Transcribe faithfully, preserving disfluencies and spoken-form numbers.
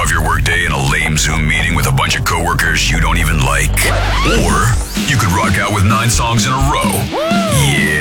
off your workday in a lame Zoom meeting with a bunch of coworkers you don't even like. Or you could rock out with nine songs in a row. Yeah.